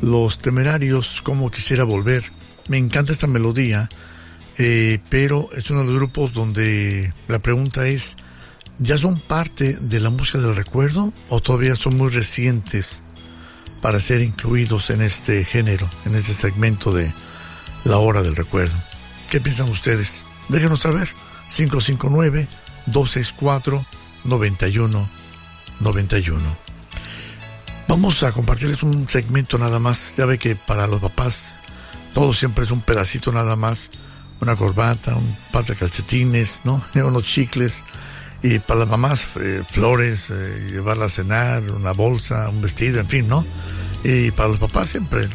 Los Temerarios, Como Quisiera Volver. Me encanta esta melodía, pero es uno de los grupos donde la pregunta es, ¿ya son parte de la música del recuerdo o todavía son muy recientes para ser incluidos en este género, en este segmento de la hora del recuerdo? ¿Qué piensan ustedes? Déjenos saber. 559-264-9191. Vamos a compartirles un segmento nada más. Ya ve que para los papás todo siempre es un pedacito nada más, una corbata, un par de calcetines, ¿no? Unos chicles. Y para las mamás, flores, llevarla a cenar, una bolsa, un vestido, en fin, ¿no? Y para los papás siempre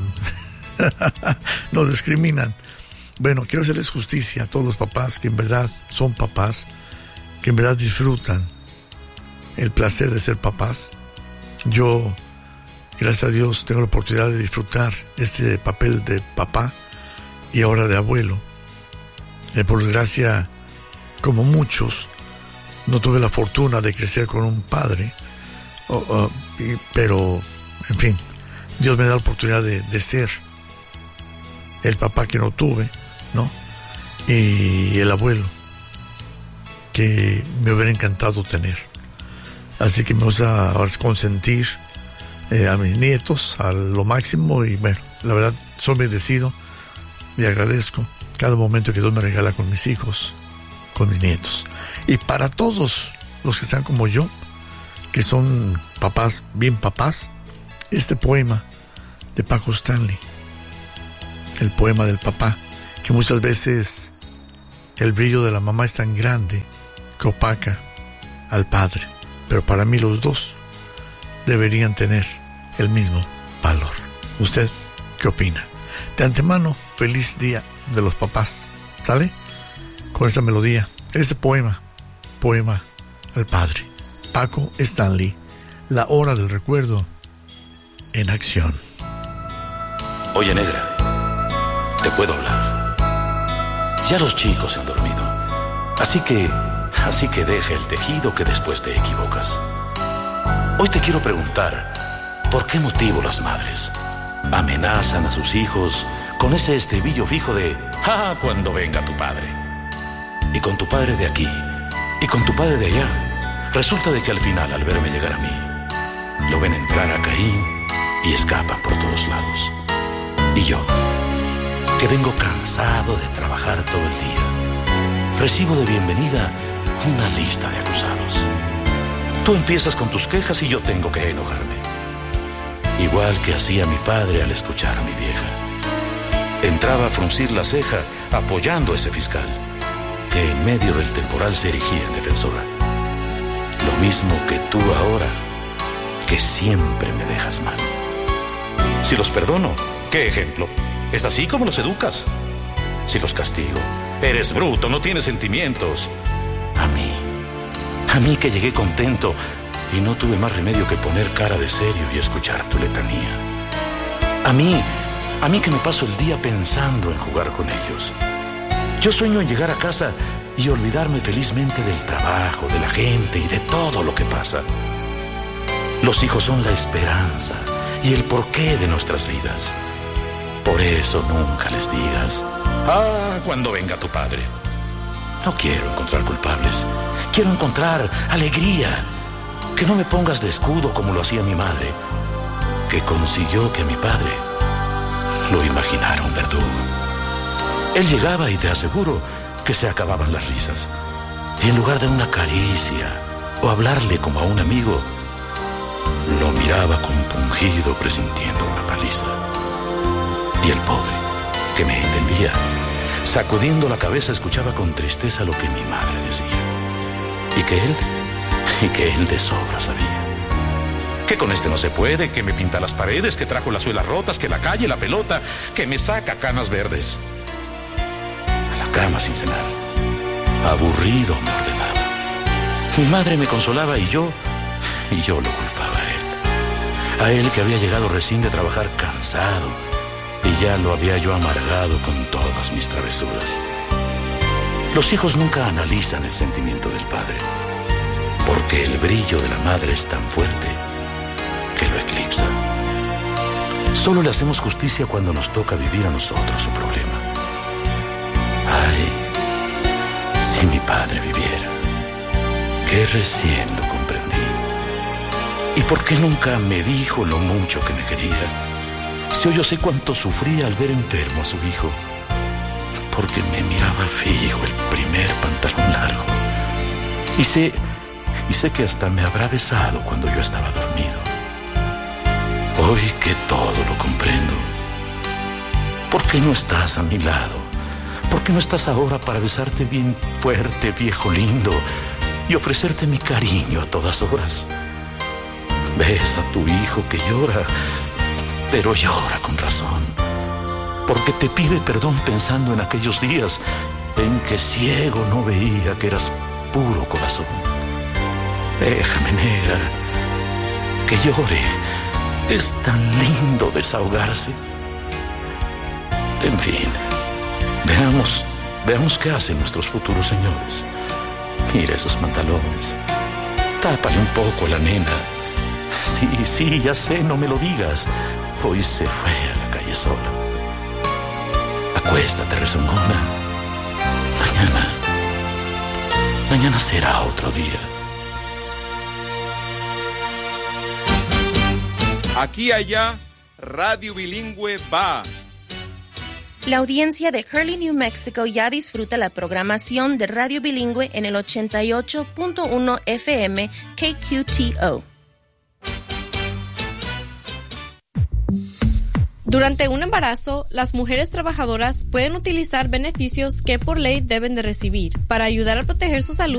nos discriminan. Bueno, quiero hacerles justicia a todos los papás que en verdad son papás, que en verdad disfrutan el placer de ser papás. Yo, gracias a Dios, tengo la oportunidad de disfrutar este papel de papá y ahora de abuelo. Por desgracia, como muchos, no tuve la fortuna de crecer con un padre, pero, en fin, Dios me da la oportunidad de ser el papá que no tuve, ¿no? Y el abuelo que me hubiera encantado tener. Así que me gusta consentir a mis nietos a lo máximo y bueno, la verdad soy bendecido y agradezco cada momento que Dios me regala con mis hijos, con mis nietos. Y para todos los que están como yo, que son papás, bien papás, este poema de Paco Stanley, el poema del papá, que muchas veces el brillo de la mamá es tan grande que opaca al padre, pero para mí los dos deberían tener el mismo valor. ¿Usted qué opina? De antemano, feliz día de los papás, ¿sale? Con esta melodía, este poema al padre, Paco Stanley, la hora del recuerdo en acción. Oye, negra, te puedo hablar. Ya los chicos se han dormido, así que deja el tejido que después te equivocas. Hoy te quiero preguntar, ¿por qué motivo las madres amenazan a sus hijos con ese estribillo fijo de cuando venga tu padre? Y con tu padre de aquí, y con tu padre de allá, resulta de que al final, al verme llegar a mí, lo ven entrar a Caín y escapan por todos lados. Y yo, que vengo cansado de trabajar todo el día, recibo de bienvenida una lista de acusados. Tú empiezas con tus quejas y yo tengo que enojarme. Igual que hacía mi padre al escuchar a mi vieja. Entraba a fruncir la ceja apoyando a ese fiscal, que en medio del temporal se erigía en defensora. Lo mismo que tú ahora, que siempre me dejas mal. Si los perdono, ¿qué ejemplo? ¿Es así como los educas? Si los castigo, eres bruto, no tienes sentimientos. A mí que llegué contento y no tuve más remedio que poner cara de serio y escuchar tu letanía. A mí que me paso el día pensando en jugar con ellos. Yo sueño en llegar a casa y olvidarme felizmente del trabajo, de la gente y de todo lo que pasa. Los hijos son la esperanza y el porqué de nuestras vidas. Por eso nunca les digas, cuando venga tu padre. No quiero encontrar culpables, quiero encontrar alegría. Que no me pongas de escudo como lo hacía mi madre, que consiguió que a mi padre lo imaginara un verdugo. Él llegaba y te aseguro que se acababan las risas. Y en lugar de una caricia o hablarle como a un amigo, lo miraba compungido presintiendo una paliza. Y el pobre, que me entendía, sacudiendo la cabeza escuchaba con tristeza lo que mi madre decía. Y que él de sobra sabía. Que con este no se puede, que me pinta las paredes, que trajo las suelas rotas, que la calle, la pelota, que me saca canas verdes. A la cama sin cenar. Aburrido me ordenaba. Mi madre me consolaba y yo lo culpaba a él. A él que había llegado recién de trabajar cansado y ya lo había yo amargado con todas mis travesuras. Los hijos nunca analizan el sentimiento del padre, porque el brillo de la madre es tan fuerte que lo eclipsa. Solo le hacemos justicia cuando nos toca vivir a nosotros su problema. Ay, si mi padre viviera, que recién lo comprendí. ¿Y por qué nunca me dijo lo mucho que me quería? Si hoy yo sé cuánto sufría al ver enfermo a su hijo, porque me miraba fijo el primer pantalón largo. Y sé que hasta me habrá besado cuando yo estaba dormido. Hoy que todo lo comprendo, ¿por qué no estás a mi lado? ¿Por qué no estás ahora para besarte bien fuerte, viejo lindo, y ofrecerte mi cariño a todas horas? Ves a tu hijo que llora, pero llora con razón, porque te pide perdón pensando en aquellos días en que ciego no veía que eras puro corazón. Déjame, negra, que llore. Es tan lindo desahogarse. En fin, veamos qué hacen nuestros futuros señores. Mira esos pantalones. Tápale un poco a la nena. Sí, ya sé, no me lo digas. Hoy se fue a la calle sola. Acuéstate, rezongona. Mañana será otro día. Aquí allá, Radio Bilingüe va. La audiencia de Hurley, New Mexico ya disfruta la programación de Radio Bilingüe en el 88.1 FM KQTO. Durante un embarazo, las mujeres trabajadoras pueden utilizar beneficios que por ley deben de recibir para ayudar a proteger su salud